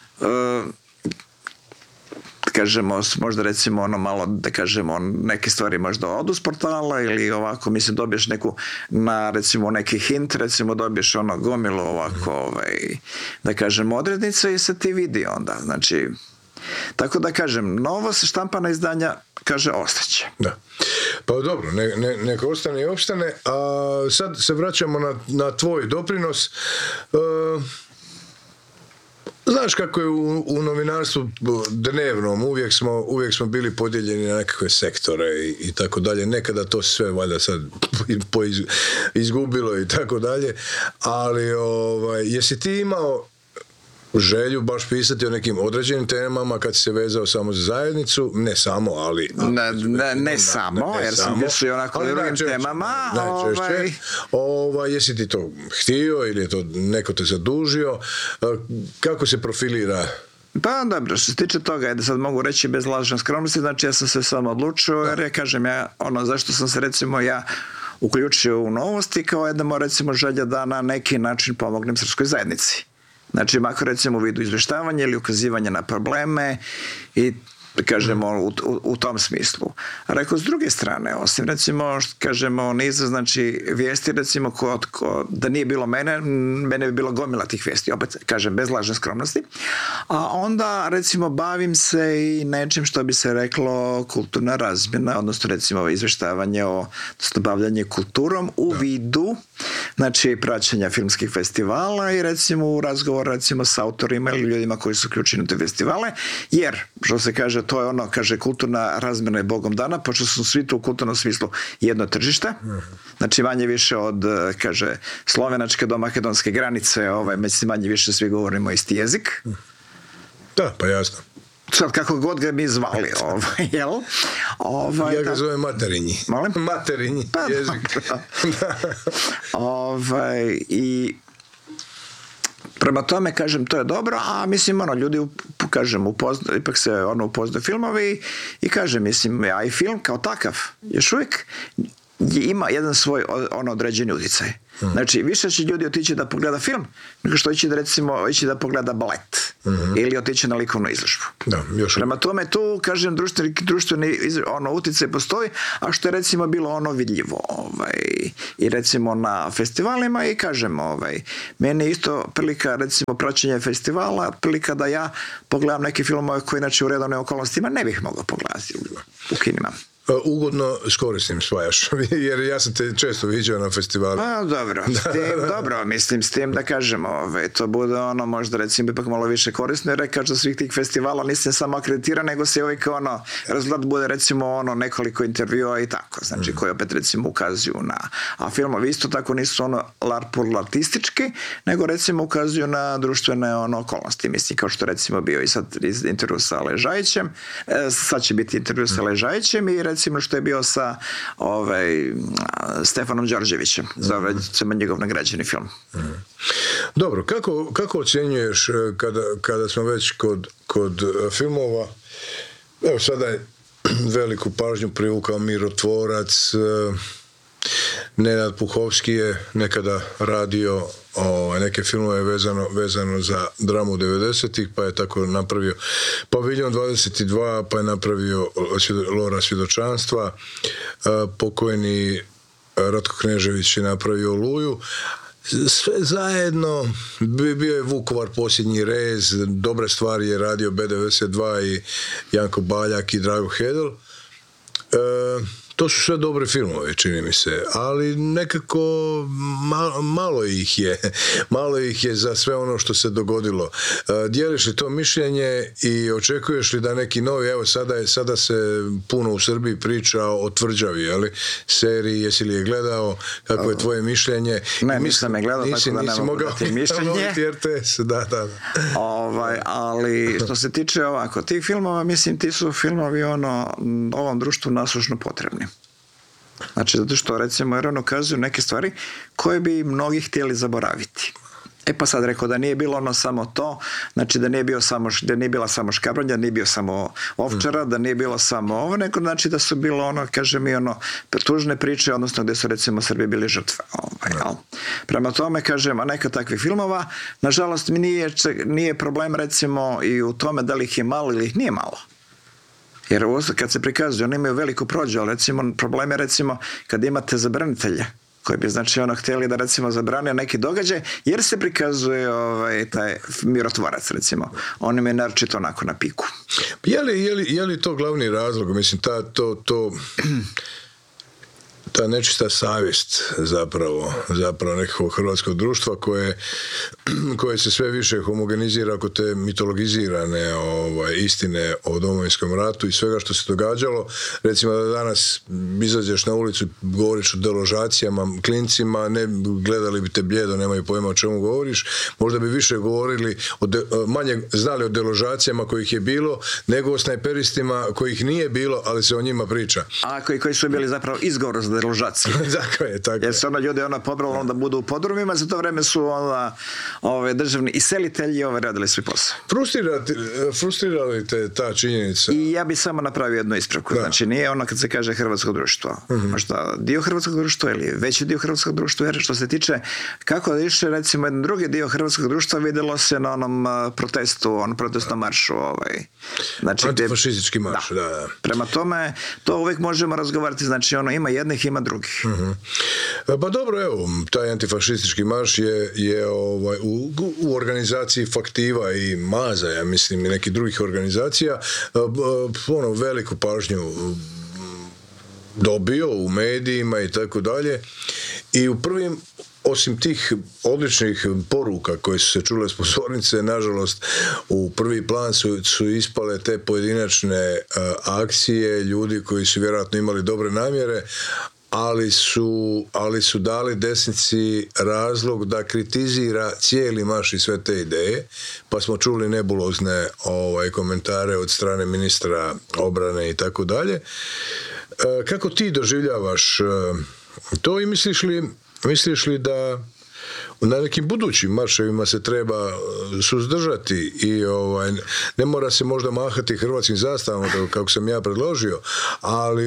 kažemo, možda recimo malo, da kažemo, neke stvari možda odu s portala ili ovako, mislim, dobiješ neku, recimo neki hint, recimo dobiješ gomilu ovako, da kažem, odrednice i se ti vidi onda, znači, tako da kažem, novo se štampana izdanja, kaže, ostaće. Da. Pa dobro, neka ostane i opstane, a sad se vraćamo na tvoj doprinos. Znaš kako je u novinarstvu dnevnom, uvijek smo bili podijeljeni na nekakve sektore i tako dalje. Nekada to sve valjda sad izgubilo i tako dalje. Ali jesi ti imao želju baš pisati o nekim određenim temama kad si se vezao samo za zajednicu? Ne samo, ali... Ne samo, jer sam mislio onako drugim temama. Najčešće. Jesi ti to htio ili je to neko te zadužio? Kako se profilira? Pa dobro, što se tiče toga, da sad mogu reći bez lažne skromnosti, znači ja sam se samo odlučio, jer ja kažem, zašto sam se recimo ja uključio u Novosti, kao jedna recimo želja da na neki način pomognem srpskoj zajednici. Znači, makar recimo u vidu izvještavanja ili ukazivanja na probleme i kažemo u tom smislu. Rekao, s druge strane, osim recimo, kažemo, niza, znači, vijesti, recimo, da nije bilo mene bi bilo gomila tih vijesti, opet, kažem, bez lažne skromnosti, a onda, recimo, bavim se i nečim što bi se reklo kulturna razmjena, odnosno, recimo, izveštavanje odnosno, bavljanje kulturom u vidu, znači, praćenja filmskih festivala i, recimo, u razgovor, recimo, s autorima ili ljudima koji su uključeni u te festivale, jer, što se kaže, to je ono, kaže, kulturna razmjena je Bogom dana, pošto su svi tu u kulturnom smislu jedno tržište, znači manje više od, kaže, slovenačke do makedonske granice, manje više svi govorimo isti jezik. Da, pa jasno. Sad kako god ga mi zvali, jel? Ja ga zovem materinji. Molim? Materinji jezik. I prema tome, kažem, to je dobro, a mislim, ljudi, kažem, ipak se upoznaju filmovi i kažem, mislim, ja i film kao takav, još uvijek ima jedan svoj određeni utjecaj. Znači, više će ljudi otići da pogleda film, nego što ići da pogleda balet ili otići na likovnu izložbu. Prema tome, tu, kažem, društveni utjecaj postoji, a što je, recimo, bilo vidljivo. I, recimo, na festivalima i, kažem, meni je isto prilika, recimo, praćenje festivala, prilika da ja pogledam neke filmove koje, inače, u redovnim okolnostima ne bih mogao pogledati u kinima. Ugodno s korisnim spajaš, jer ja sam te često viđao na festivalu. Dobro, mislim, s tim da kažemo, to bude možda recimo ipak malo više korisno, jer kažem svih tih festivala nisam samo akreditiran, nego se uvijek rezultat bude recimo nekoliko intervjua i tako, znači koji opet recimo ukazuju a filmovi isto tako nisu lartistički, nego recimo ukazuju na društvene okolnosti, mislim, kao što recimo bio i sad intervju sa Ležajićem, sad će biti intervju sa Ležajićem i recimo što je bio sa Stefanom Đorđevićem za njegov nagrađeni film. Dobro, kako ocjenjuješ kada smo već kod filmova, evo sada je veliku pažnju privukao Mirotvorac, Nenad Puhovski je nekada radio neke filmove vezano za dramu 90-ih, pa je tako napravio Paviljon 22, pa je napravio Lora svjedočanstva, pokojni Ratko Knežević je napravio Oluju. Sve zajedno, bio je Vukovar posljednji rez, dobre stvari je radio B92 i Janko Baljak i Drago Hedel. To su sve dobre filmove, čini mi se, ali nekako malo ih je za sve ono što se dogodilo. Dijeliš li to mišljenje i očekuješ li da neki novi, evo sada se puno u Srbiji priča o Tvrđavi, ali seriji, jesi li je gledao, kako je tvoje mišljenje? Ne, nisam je gledao, tako da ne mogu dati mišljenje. Da. Ali što se tiče ovako, tih filmova, mislim, ti su filmovi ovom društvu nasušno potrebni. Znači, zato što, recimo, jer ukazuju neke stvari koje bi mnogi htjeli zaboraviti. Pa sad rekao da nije bilo samo to, znači da nije bila samo Škabrnja, da nije bio samo Ovčara, da nije bilo samo ovo, nego znači da su bilo kažem i tužne priče, odnosno gdje su recimo Srbi bili žrtve. Prema tome, kažem, a neka takvih filmova, nažalost mi nije problem recimo i u tome da li ih je malo ili ih nije malo. Jer kad se prikazuju, oni imaju veliku prođu, ali recimo problem je recimo kad imate zabranitelje koji bi znači htjeli da recimo zabrane neki događaj, jer se prikazuje taj Mirotvorac recimo. On im je naročito onako na piku. Je li to glavni razlog? Mislim, ta nečista savjest zapravo nekakvog hrvatskog društva koje se sve više homogenizira oko te mitologizirane istine o Domovinskom ratu i svega što se događalo. Recimo da danas izađeš na ulicu, govoriš o deložacijama, klincima, ne gledali bi te bljedo, nemaju pojma o čemu govoriš, možda bi više govorili, manje znali o deložacijama kojih je bilo, nego o snajperistima kojih nije bilo, ali se o njima priča. A koji su bili zapravo izgovor za deložacije. Tako je. Jer se ljudi pobralo onda budu u podrumima, za to vreme su državni iselitelji radili svoj posao. Frustrirali te ta činjenica? I ja bih samo napravio jednu ispravku. Znači nije ono kad se kaže hrvatsko društvo. Možda dio hrvatskog društva ili veći dio hrvatskog društva, jer što se tiče kako da išle recimo jedan drugi dio hrvatskog društva vidjelo se na onom protestu, onom protestnom maršu. Znači, antifašistički marš, da. Prema tome, to uvijek možemo razgovarati, znači ima jednih, ima drugih. Pa dobro, evo, taj antifašistički marš je u organizaciji Faktiva i Maza, ja mislim, i nekih drugih organizacija, veliku pažnju dobio u medijima i tako dalje. I u prvim, osim tih odličnih poruka koje su se čule s pozornice, nažalost u prvi plan su ispale te pojedinačne akcije ljudi koji su vjerojatno imali dobre namjere, ali su dali desnici razlog da kritizira cijeli marš i sve te ideje, pa smo čuli nebulozne komentare od strane ministra obrane i tako dalje. Kako ti doživljavaš to i misliš li da na nekim budućim marševima se treba suzdržati i ne mora se možda mahati hrvatskim zastavama kako sam ja predložio, ali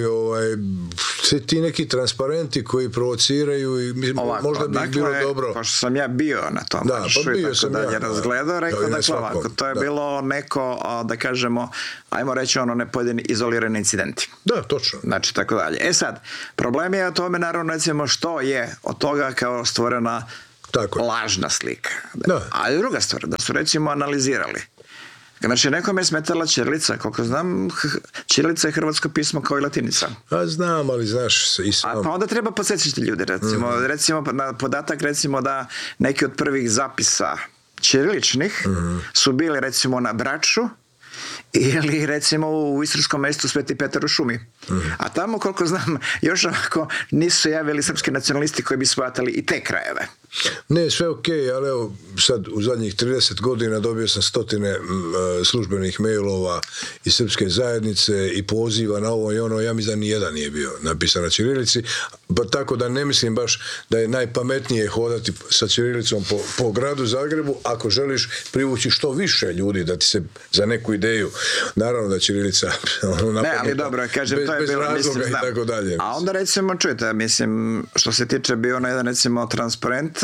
ti neki transparenti koji provociraju i možda bi bilo dobro. Pošto sam ja bio na tom maršu i tako dalje razgledao, rekao ovako, to je bilo neko, da kažemo, ajmo reći pojedini izolirani incidenti. Da, točno. Znači, tako dalje. sad, problem je o tome, naravno, recimo, što je od toga kao stvorena lažna slika. Ali druga stvar, da su recimo analizirali. Znači, nekome je smetala ćirilica, koliko znam, ćirilica je hrvatsko pismo kao i latinica. Znam, ali znaš i sam. Pa onda treba podsjećati ljudi, recimo na podatak, recimo da neki od prvih zapisa ćiriličnih su bili recimo na Braču, ili recimo u istarskom mjestu Sveti Petar u šumi. A tamo, koliko znam, još ovako nisu javili srpski nacionalisti koji bi shvatali i te krajeve. Ne, sve okej, ali evo sad u zadnjih 30 godina dobio sam stotine službenih mailova iz srpske zajednice i poziva na ovo i ono, ja mislim da nijedan nije bio napisan na ćirilici, pa tako da ne mislim baš da je najpametnije hodati sa ćirilicom po gradu Zagrebu ako želiš privući što više ljudi da ti se za neku ideju, naravno da ćirilica ne, ali dobro, kažem, to je bez bilo, razloga mislim, i tako dalje. A onda recimo, čujte, mislim, što se tiče bio na jedan recimo transparent,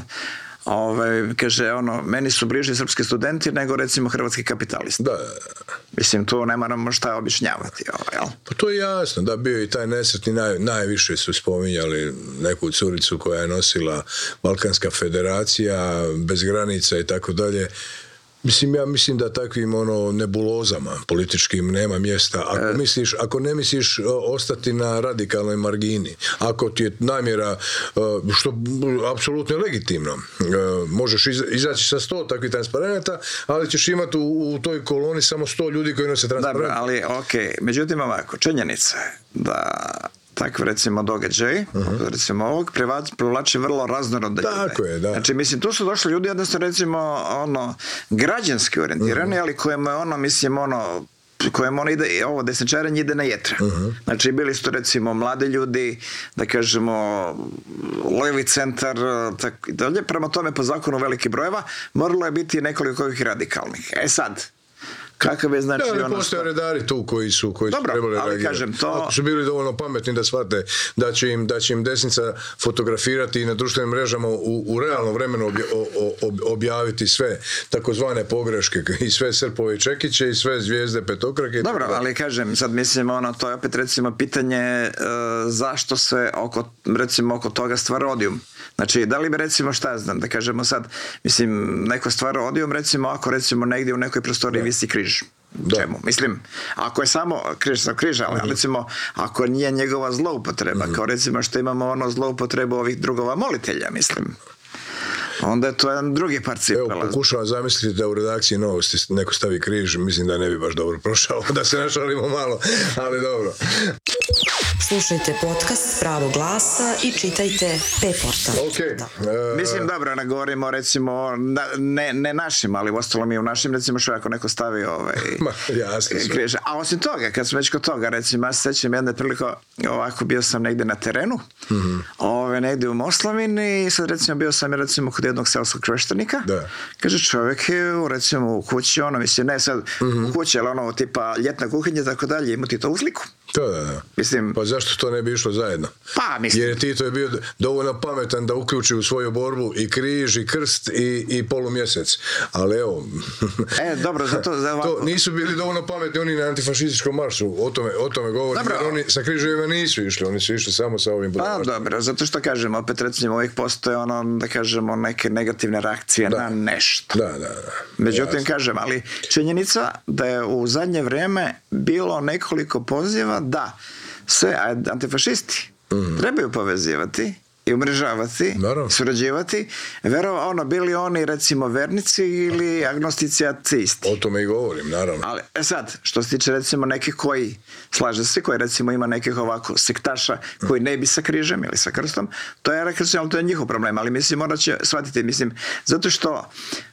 kaže, meni su bliži srpski studenti nego recimo hrvatski kapitalisti. Da. Mislim, tu ne moramo šta objašnjavati. Jel? Pa to je jasno, da bio i taj nesretni, najviše su spominjali neku curicu koja je nosila Balkanska federacija, bez granica i tako dalje. Ja mislim da takvim nebulozama političkim nema mjesta. Ako ne misliš ostati na radikalnoj margini, ako ti je namjera, što apsolutno je legitimno, možeš izaći sa 100 takvih transparenata, ali ćeš imati u toj koloni samo 100 ljudi koji nose transparent. Dobro, ali međutim ovako, činjenica je da takve recimo događaj, recimo ovog, privlači vrlo raznorodne ljude. Tako je, da. Znači, mislim, tu su došli ljudi jednostavno recimo građanski orijentirani, ali kojima kojima ide, ovo desničarenje ide na jetra. Znači, bili su to recimo mladi ljudi, da kažemo levi centar, tako dalje. Prema tome, po zakonu velikih brojeva, moralo je biti nekoliko ovih radikalnih. Sad, kakav je znači ne postoje redari tu koji su trebali reagirati. Kažem, ako su bili dovoljno pametni da shvate da će im desnica fotografirati i na društvenim mrežama u realnom vremenu objaviti sve takozvane pogreške i sve srpove i čekiće i sve zvijezde petokrake. Dobro, ali kažem, sad mislim, to je opet recimo pitanje zašto se oko toga stvara odijum. Znači, da li bi recimo, šta znam, da kažemo sad, mislim, neko stvara odijum, recimo, ako recimo negdje u nekoj prostoriji visi križ. Čemu? Mislim, ako je samo križ, ali recimo, ako nije njegova zloupotreba, kao recimo što imamo zloupotrebu ovih drugova molitelja, mislim, onda je to jedan drugi par cipela. Evo, pokušavam zamisliti da u redakciji Novosti neko stavi križ, mislim da ne bi baš dobro prošao, da se našalimo malo, ali dobro. Slušajte podcast Pravog glasa i čitajte P-portal. Ok. Mislim, dobro, ne govorimo recimo, ne našim, ali ostalo mi u našim, recimo što ako neko stavi Jasno. križ. A osim toga, kad sam već kod toga, recimo, ja se sećam jedne priliko, ovako bio sam negde na terenu, negde u Moslavini i sad recimo bio sam recimo kod jednog seoskog sveštenika. Da. Kaže, čovjek je recimo u kući, mislim, ne sad u kući, ali tipa ljetna kuhinja, tako dalje, ima ti to u sliku. Da. Mislim, Pa zašto to ne bi išlo zajedno? pa mislim. Jer Tito je bio dovoljno pametan da uključi u svoju borbu i križ, i krst, i polumjesec. Ali evo... Dobro, zato... To nisu bili dovoljno pametni oni na antifašističkom maršu, o tome govorim. Dobro. Jer oni sa križevima nisu išli, oni su išli samo sa ovim Pa budalaštima. dobro, zato što kažem, opet recimo uvijek postoje da kažemo neke negativne reakcije na nešto. Da. Međutim, kažem, ali činjenica da je u zadnje vrijeme bilo nekoliko poziva da se antifašisti trebaju povezivati i umrežavati, Naravno. surađivati, bili oni recimo vernici ili agnostici ateisti. O tome i govorim, naravno. Ali sad, što se tiče recimo nekih koji, slaže se, koji recimo ima nekih ovako sektaša koji ne bi sa križem ili sa krstom, to je rekao, ali to je njihov problem, ali mislim morat će shvatiti, mislim, zato što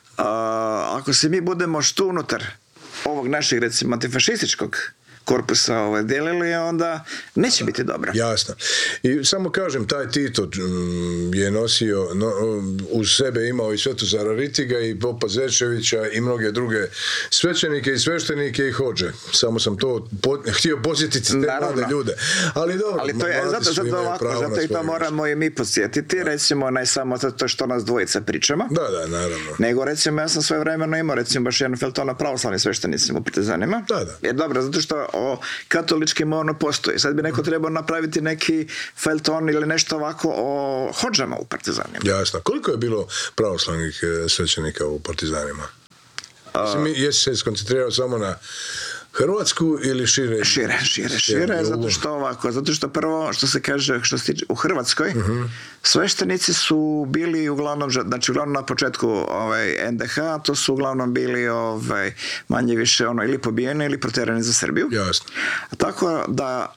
ako se mi budemo što unutar ovog našeg recimo antifašističkog korpusa delili, onda neće biti dobro. Jasno. I samo kažem, taj Tito je nosio, uz sebe imao i Svetozara Ritiga i Popa Zečevića i mnoge druge svećenike i sveštenike i hodže. Samo sam to htio posjetiti te mlade ljude. Ali dobro, ali to je, zato ovako, zato i to moramo i mi podsjetiti, recimo ne samo to što nas dvojica pričamo, da, naravno. nego recimo ja sam svojevremeno imao recimo baš jedan felton o pravoslavnim sveštenicima u Partizanima. Da. Jer dobro, zato što o katoličkim postoji. Sad bi neko trebao napraviti neki felton ili nešto ovako o hodžama u Partizanima. Jasno. Koliko je bilo pravoslavnih svećenika u Partizanima? Jesi se skoncentrirao samo na Hrvatsku ili šire? Šire, zato što prvo, što se kaže, u Hrvatskoj, sveštenici su bili uglavnom na početku NDH, to su uglavnom bili manje više ili pobijeni ili proterani za Srbiju. Jasno. Tako da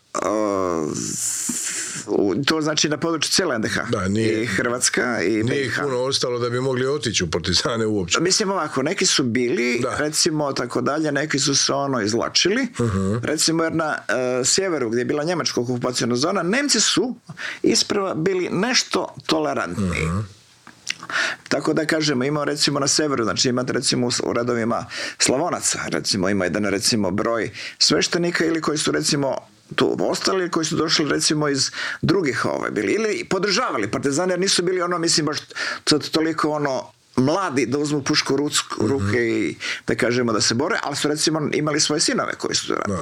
to znači na području cijele NDH. I Hrvatska i BiH. Nije ih puno ostalo da bi mogli otići u partizane uopće. Mislim ovako, neki su bili, recimo tako dalje, neki su se izvlačili. Recimo jer na sjeveru gdje je bila njemačka okupacijona zona, Nemci su isprva bili nešto tolerantniji. Tako da kažemo, ima recimo na severu, znači imate recimo u redovima Slavonaca, recimo ima jedan recimo broj sveštenika ili koji su recimo tu ostali, koji su došli recimo iz drugih bili ili podržavali partizane, jer nisu bili mislim baš toliko mladi da uzmu pušku u ruke i da kažemo da se bore, ali su recimo imali svoje sinove koji su radili.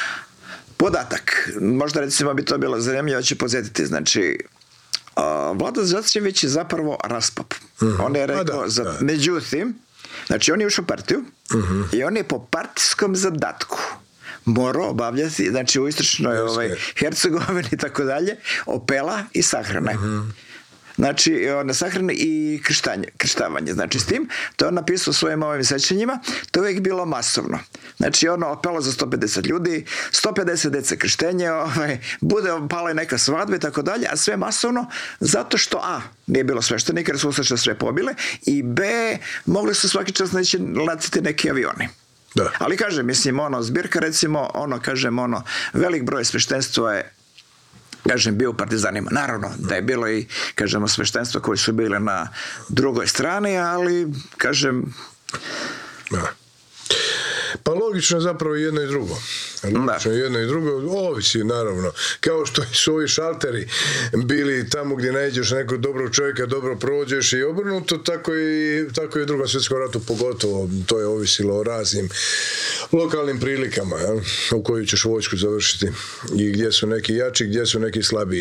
Podatak, možda recimo bi to bilo zanimljivo, će podsjetiti, znači Vlado Zečević je zapravo raspap. On je rekao, međutim, znači on je ušao u partiju i on je po partijskom zadatku morao obavljati, znači u istočnoj Hercegovini i tako dalje, opela i sahrane. Znači, na sahrane i krštavanje. Znači, s tim, to je on napisao u svojim ovim sećanjima, to je uvijek bilo masovno. Znači, ono opelo za 150 ljudi, 150 dece krštenje, bude pala i neka svadba i tako dalje, a sve masovno, zato što A, nije bilo sveštenika, jer su ustaše sve pobile, i B, mogli su svaki čas letiti neki avioni. Da. Ali kažem, mislim, zbirka recimo, velik broj sveštenstva je, kažem, bio u partizanima. Naravno da je bilo i, kažemo, sveštenstva koji su bile na drugoj strani, ali, kažem... Da. Pa logično je zapravo jedno i drugo. Jedno i drugo ovisi, naravno. Kao što su ovi šalteri bili tamo gdje naiđeš nekog dobrog čovjeka, dobro prođeš i obrnuto, tako i u Drugom svjetskom ratu pogotovo. To je ovisilo o raznim lokalnim prilikama, u koju ćeš vojsku završiti i gdje su neki jači, gdje su neki slabiji.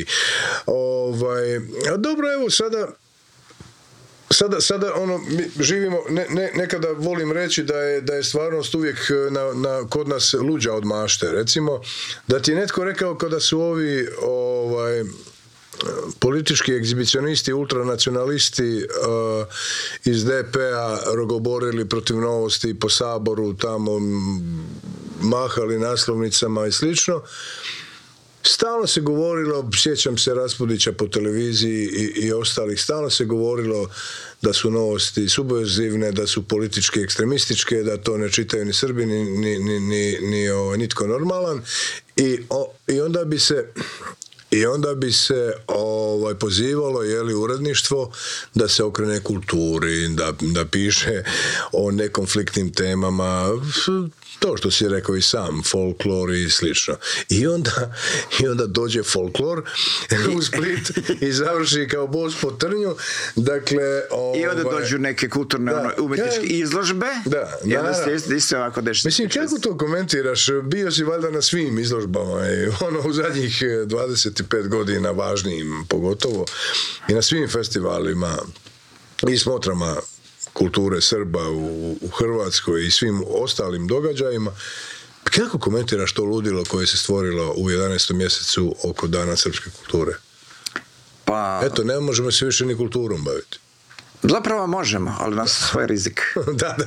A dobro, evo Sada mi živimo, nekada volim reći da je stvarnost uvijek kod nas luđa od mašte. Recimo, da ti je netko rekao kada su ovi politički egzibicionisti, ultranacionalisti iz DP-a rogoborili protiv Novosti po Saboru, tamo mahali naslovnicama i slično, Stalno se govorilo, sjećam se Raspudića po televiziji i ostalih, stalno se govorilo da su novosti subverzivne, da su politički ekstremističke, da to ne čitaju ni Srbi, ni nitko normalan i onda bi se pozivalo uredništvo da se okrene kulturi, da piše o nekonfliktnim temama, to što si rekao i sam, folklor i slično. I onda dođe folklor u Split i završi kao bos po trnju. Dakle, i onda dođu neke kulturne umjetničke izložbe. I onda se isto ovako dešava. Mislim, kako to komentiraš? Bio si valjda na svim izložbama u zadnjih 25 godina, važnijim pogotovo, i na svim festivalima i smotrama kulture Srba u Hrvatskoj i svim ostalim događajima. Kako komentiraš to ludilo koje se stvorilo u 11. mjesecu oko Dana srpske kulture? Pa... Eto, ne možemo se više ni kulturom baviti. Zapravo možemo, ali na svoj rizik. Da.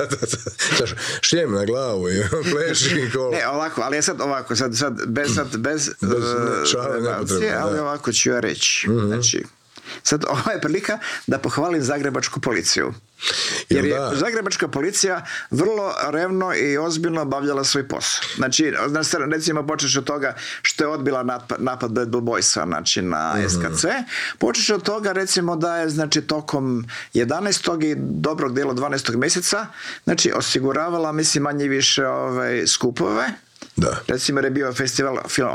Šljem na glavu i pleši kola. Ne, ovako, ali sad ovako, bez emocije, ali ovako ću ja reći. Znači, sad ovo je prilika da pohvalim zagrebačku policiju. Jer je zagrebačka policija vrlo revno i ozbiljno obavljala svoj posao. Znači, recimo počeš od toga što je odbila napad Bad Blue Boysa, znači na SKC, počeš od toga recimo da je znači tokom 11. i dobrog dijela 12. mjeseca znači osiguravala mislim manje više skupove. Da. Recimo jer je bio festival,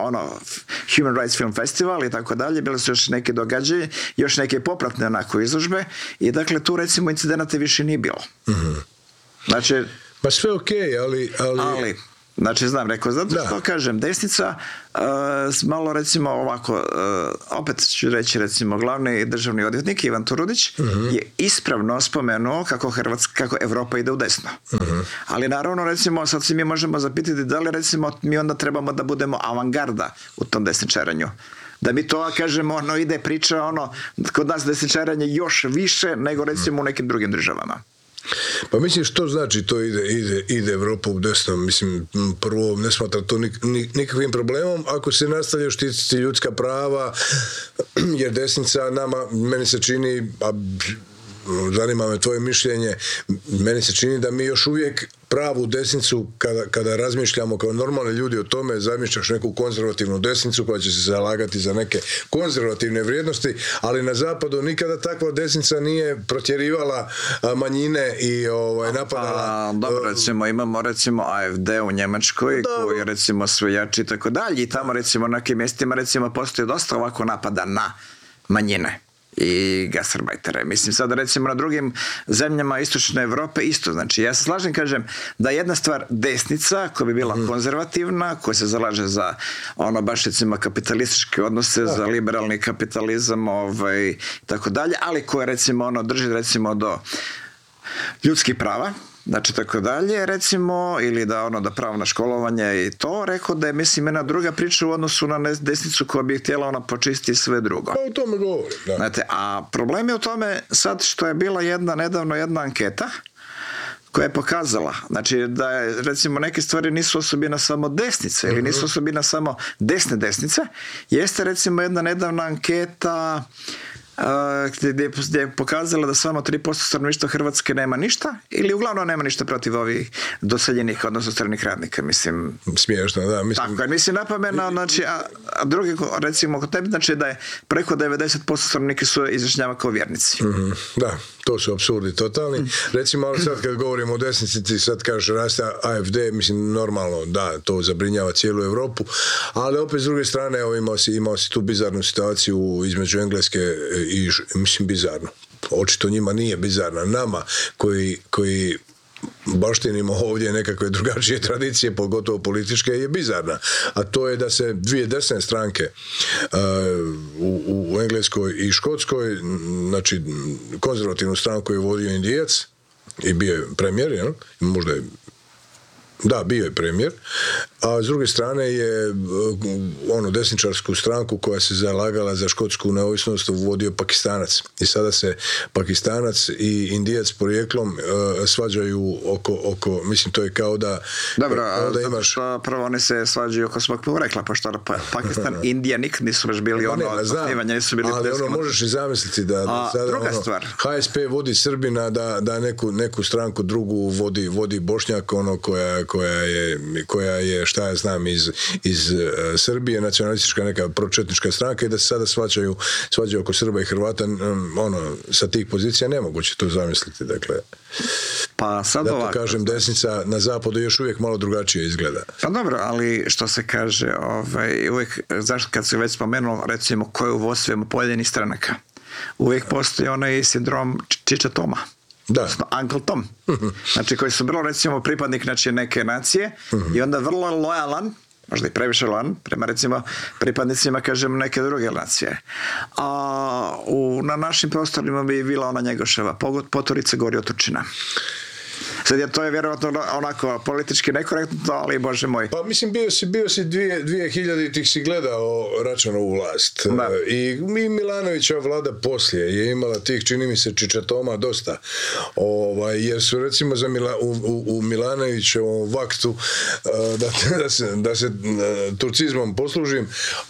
Human Rights Film Festival i tako dalje, bile su još neke događaje, još neke popratne onako izložbe i dakle tu recimo incidenata više nije bilo. Znači... Pa sve okej, ali... Znači, znam, rekao, zato što kažem, desnica, malo recimo ovako, opet ću reći recimo, glavni državni odvjetnik Ivan Turudić je ispravno spomenuo kako Evropa ide u desno. Ali naravno, recimo, sad si mi možemo zapitati da li recimo mi onda trebamo da budemo avangarda u tom desničarenju. Da mi to kažemo, ide priča, kod nas desničaranje još više nego recimo u nekim drugim državama. Pa mislim što znači to ide Evropa u desno, mislim prvo ne smatra to nikakvim problemom ako se nastavlja štititi ljudska prava, jer desnica meni se čini, a zanima me tvoje mišljenje, meni se čini da mi još uvijek pravu desnicu, kada razmišljamo kao normalni ljudi o tome, zamišljaš neku konzervativnu desnicu koja će se zalagati za neke konzervativne vrijednosti, ali na zapadu nikada takva desnica nije protjerivala manjine i napadala... Dobro, imamo recimo AfD u Njemačkoj, koji recimo sve jači i tako dalje, i tamo recimo na nekim mjestima recimo postoji dosta ovako napada na manjine i gastarbajtere. Mislim, sad recimo na drugim zemljama istočne Evrope isto. Znači, ja se slažem, kažem, da jedna stvar desnica, koja bi bila konzervativna, koja se zalaže za baš recimo kapitalističke odnose, za liberalni kapitalizam i tako dalje, ali koja recimo drži recimo do ljudskih prava, znači tako dalje, recimo, ili da pravo na školovanje i to, rekao da je, mislim, jedna druga priča u odnosu na desnicu koja bi htjela počistiti sve drugo. Pa o tome govorim, da. Znate, a problem je u tome sad što je bila nedavno jedna anketa koja je pokazala, znači da je, recimo, neke stvari nisu osobina samo desnice ili nisu osobina samo desnice, jeste recimo jedna nedavna anketa gdje je pokazala da samo 3% stanovništva Hrvatske nema ništa ili uglavnom nema ništa protiv ovih doseljenih, odnosno stranih radnika, mislim. Smiješno, da. Tako, jer mislim napomena, znači, a drugi, recimo, kod tebi, znači da je preko 90% stanovnika su izjašnjava kao vjernici. Da, to su apsurdi totalni. Recimo, ali sad kad govorimo o desnici, ti sad kažeš raste AfD, mislim, normalno, da, to zabrinjava cijelu Europu, ali opet s druge strane, imao si tu bizarnu situaciju između Engleske i, mislim, bizarno. Očito njima nije bizarna. Nama koji baštinimo ovdje nekakve drugačije tradicije, pogotovo političke, je bizarna. A to je da se dvije desne stranke u Engleskoj i Škotskoj, znači konzervativnu stranku je vodio Indijac i bio je premijer, jel? Možda je... Da, bio je premijer. a s druge strane je desničarsku stranku koja se zalagala za škotsku neovisnost vodio Pakistanac. I sada se Pakistanac i Indijac porijeklom svađaju oko, mislim, to je kao da... Dobro, imaš... prvo oni se svađaju oko svog porekla, pošto Pakistan i Indija nikad nisu baš bili osnivanje, nisu bili... Ali možeš i zamisliti da sada druga stvar. HSP vodi Srbina, da neku stranku drugu vodi Bošnjak, koja je, šta ja znam, iz Srbije, nacionalistička neka pročetnička stranka, i da se sada svađaju oko Srba i Hrvata, sa tih pozicija nemoguće to zamisliti, dakle. Pa sad da ovako, to kažem, desnica na zapadu još uvijek malo drugačije izgleda. Pa dobro, ali što se kaže, uvijek, zašto kad se već spomenuo, recimo, ko je u vodstvima pojedinih stranaka, uvijek postoji onaj sindrom Čiča Toma. Da. Uncle Tom. Znači, koji su vrlo, recimo, pripadnik neke nacije i onda vrlo lojalan, možda i previše lojalan, prema, recimo, pripadnicima, kažem, neke druge nacije. A na našim prostorima bi bila ona Njegoševa Poturica gori od Turčina. Sad to je vjerovatno onako politički nekorektno, ali bože moj. Pa mislim, bio si 2000-ih si gledao Račanovu vlast. Da. I Milanovića vlada poslije je imala tih, čini mi se, čičatoma dosta. Jer su recimo u Milanovićevom vaktu, da se turcizmom poslužim,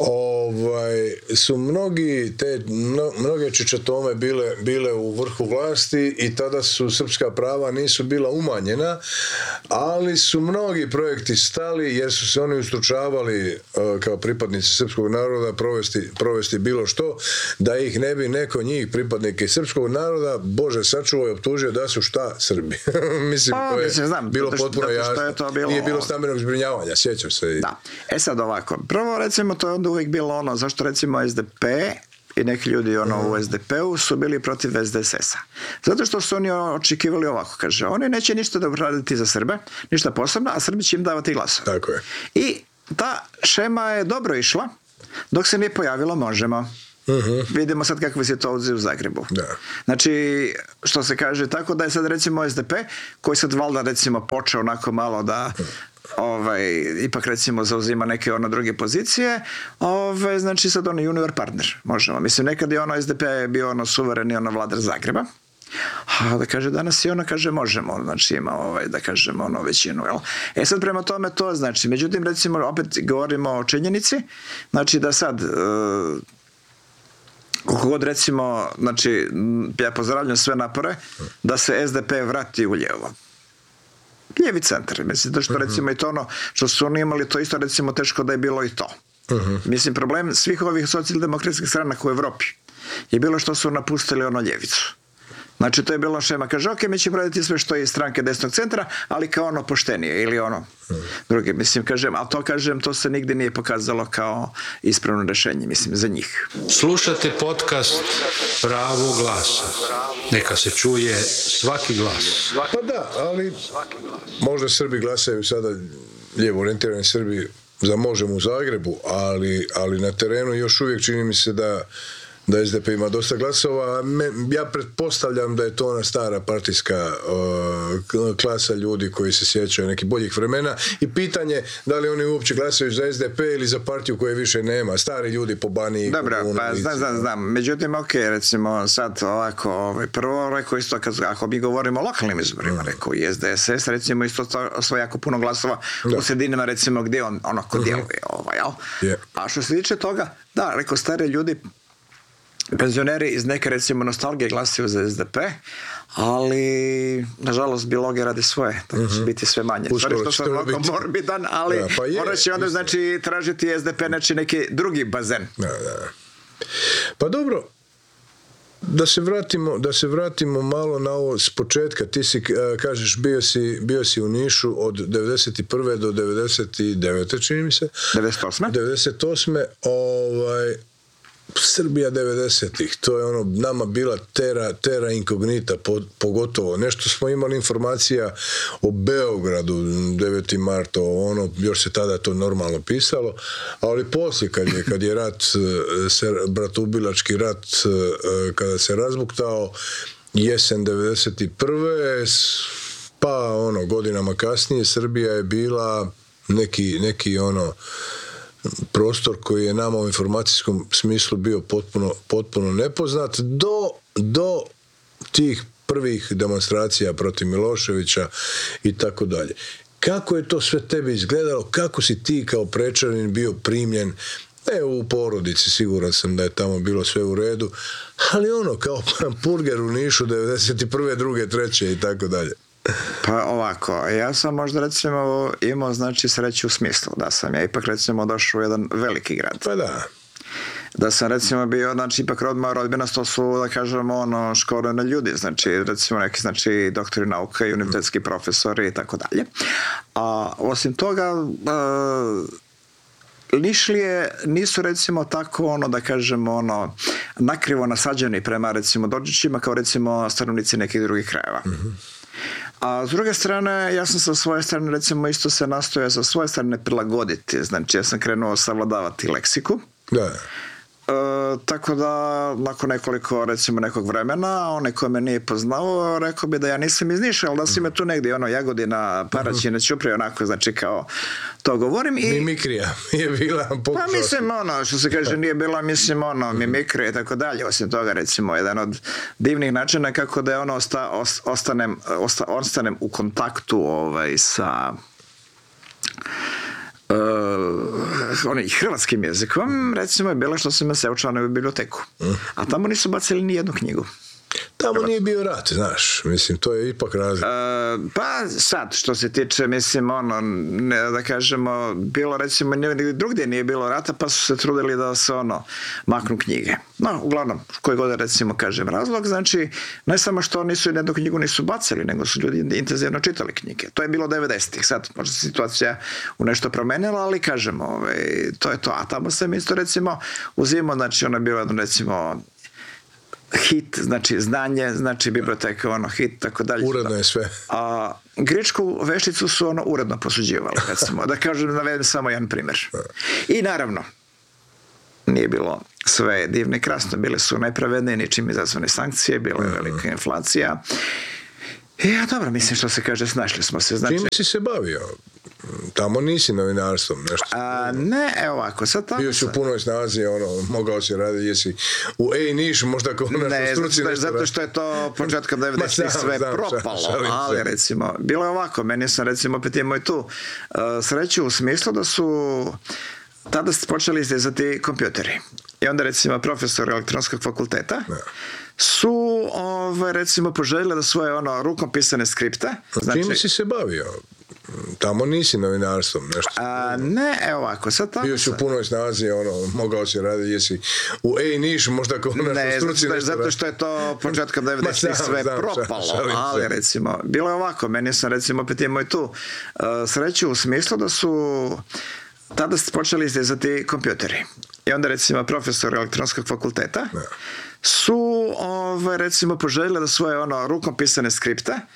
su mnoge čičatome bile u vrhu vlasti i tada su srpska prava nisu bila umanjena, ali su mnogi projekti stali jer su se oni ustručavali kao pripadnici srpskog naroda provesti bilo što, da ih ne bi neko njih, pripadnike srpskog naroda, Bože sačuvaj, optužio da su šta Srbi. Mislim, to je bilo potpuno jasno. Nije bilo stambenog zbrinjavanja, sjećam se. Da. Sad ovako, prvo recimo to je onda uvijek bilo zašto recimo SDP i neki ljudi u SDP-u su bili protiv SDSS-a. Zato što su oni očekivali ovako, kaže, oni neće ništa da raditi za Srbe, ništa posebno, a Srbi će im davati glasove. Tako je. I ta šema je dobro išla, dok se nije pojavilo Možemo. Vidimo sad kakve se to u Zagrebu. Da. Znači, što se kaže, tako da je sad recimo SDP, koji sad valjda recimo počeo onako malo da ipak recimo zauzima neke druge pozicije, znači sad on je junior partner, možemo. Mislim, nekad je SDP bio suvereni vladar Zagreba, a da kaže danas i kaže možemo, znači ima da kažemo većinu, jel? Sad prema tome to znači, međutim recimo opet govorimo o činjenici, znači da sad koliko god recimo, znači ja pozdravljam sve napore da se SDP vrati u lijevo. Lijevi centar, mislim, da što recimo i to što su oni imali, to isto recimo teško da je bilo i to. Mislim, problem svih ovih socijaldemokratskih stranaka u Evropi je bilo što su napustili ljevicu. Znači, to je bilo šema, kaže, ok, mi ćemo raditi sve što je iz stranke desnog centra, ali kao poštenije ili druge. Mislim, kažem, a to se nigdje nije pokazalo kao ispravno rješenje, mislim, za njih. Slušate podcast Pravo glasa. Neka se čuje svaki glas. Pa da, ali možda Srbi glasaju sada, lijevo orijentirani Srbi, za Možemo u Zagrebu, ali na terenu još uvijek čini mi se da SDP ima dosta glasova. Ja pretpostavljam da je to ona stara partijska klasa ljudi koji se sjećaju nekih boljih vremena i pitanje da li oni uopće glasaju za SDP ili za partiju koje više nema. Stari ljudi po Baniji. Dobro, pa znam. Međutim, ok, recimo sad ovako, prvo rekao isto, ako mi govorimo o lokalnim izborima, rekao i SDSS, recimo isto osvoja jako puno glasova u sredinama, recimo gdje on kod djeluje. Yeah. A što se tiče toga, da, rekao, stari ljudi, penzioneri iz neke recimo nostalgije glasaju za SDP, ali nažalost biologija radi svoje, tako će biti sve manje. Stvari što sam ovako morbidan, ali morat će onda znači tražiti SDP neki drugi bazen. Da. Pa dobro, da se vratimo malo na ovo s početka. Ti si, kažeš, bio si u Nišu od 91. do 99. čini mi se. 98. Srbija 90-ih, to je nama bila terra incognita, pogotovo. Nešto smo imali informacija o Beogradu, 9. marta, još se tada to normalno pisalo, ali poslije kad je rat, bratoubilački rat, kada se razbuktao, jesen 91. pa godinama kasnije, Srbija je bila neki prostor koji je nama u informacijskom smislu bio potpuno nepoznat do tih prvih demonstracija protiv Miloševića i tako dalje. Kako je to sve tebi izgledalo? Kako si ti kao Prečanin bio primljen? Ne u porodici, siguran sam da je tamo bilo sve u redu, ali kao purger u Nišu 91. 2. 3. i tako dalje. Pa ovako, ja sam možda recimo imao sreću u smislu da sam ja ipak recimo došao u jedan veliki grad. Pa da. Da sam recimo bio, ipak rodbina, to su, da kažemo, školovani ljudi, recimo neki, doktori nauka i univerzitetski profesori i tako dalje. A osim toga, Nišlije nisu recimo tako, da kažemo, nakrivo nasađeni prema recimo Dođićima kao recimo stanovnici nekih drugih krajeva. A s druge strane, ja sam sa svoje strane recimo isto se nastojao sa svoje strane prilagoditi, ja sam krenuo savladavati leksiku. Da. Tako da nakon nekog vremena onaj ko me nije poznao rekao bi da ja nisam iz Niša, ali da si me tu negdje Jagodina, Paraćin, Ćuprije, onako kao to govorim. Mimikrija je bila pokušao. Pa mislim što se kaže nije bila mimikrija i tako dalje. Osim toga recimo jedan od divnih načina kako da je ostanem u kontaktu sa hrvatskim jezikom, recimo je bilo što sam me se učlanio u biblioteku. A tamo nisu bacili ni jednu knjigu. Tamo nije bio rat, znaš, mislim, to je ipak razlika. Pa sad, što se tiče, mislim, da kažemo, bilo recimo, drugdje nije bilo rata, pa su se trudili da se maknu knjige. No, uglavnom, koji god recimo kažem razlog, ne samo što nisu jednu knjigu nisu bacili, nego su ljudi intenzivno čitali knjige. To je bilo 90-ih, sad možda se situacija u nešto promenila, ali kažemo, to je to. A tamo sam isto recimo uzimao, ono je bilo recimo hit, znanje, biblioteka, hit, tako dalje. Uredno je sve. A grčku vešticu su uredno posuđivali, recimo. Da kažem, navedem samo jedan primjer. I naravno, nije bilo sve divno i krasno, bile su najpravednije, ničim izazvane sankcije, bila je velika inflacija. Dobro, mislim što se kaže, snašli smo se. Čime si se bavio? Tamo nisi novinarstvom, nešto? Ne, ovako, sad tamo... Bio si u punoj snazi, mogao si raditi, jesi u Niš, možda kao struci nešto... Zato što je to početka 90-ih sve propalo, ali recimo, bilo je ovako, meni sam recimo opet imao i tu sreću u smislu da su tada počeli izdizati kompjuteri. I onda recimo profesor elektronskog fakulteta su recimo poželjeli da svoje rukom pisane skripte. Čime si se bavio? Tamo nisi novinarstvom, nešto? Ne, ovako, sad tamo... Bio si u punoj snazi, mogao si raditi, jesi u Niš, možda kao nešto struci nešto... Zato što je to početka 90-ih sve propalo, ali recimo, bilo je ovako, meni sam recimo opet imao i tu sreću u smislu da su tada počeli izdizati kompjuteri. I onda recimo profesor elektronskog fakulteta su recimo poželjeli da svoje rukom pisane skripte